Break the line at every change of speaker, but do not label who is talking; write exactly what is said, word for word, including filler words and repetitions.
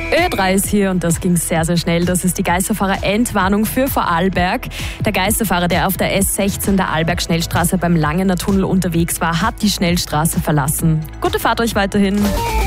Ö drei ist hier und das ging sehr, sehr schnell. Das ist die Geisterfahrer-Endwarnung für Vorarlberg. Der Geisterfahrer, der auf der S sechzehn der Arlberg-Schnellstraße beim Langener Tunnel unterwegs war, hat die Schnellstraße verlassen. Gute Fahrt euch weiterhin.